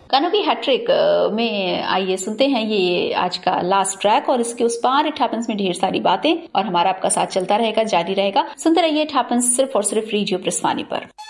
गानों की हैट्रिक में आइए सुनते हैं ये आज का लास्ट ट्रैक और इसके उस पार इट हैपेंस में ढेर सारी बातें, और हमारा आपका साथ चलता रहेगा, जारी रहेगा। सुनते रहिए इट हैपेंस सिर्फ और सिर्फ रेडियो प्रस्थानी पर।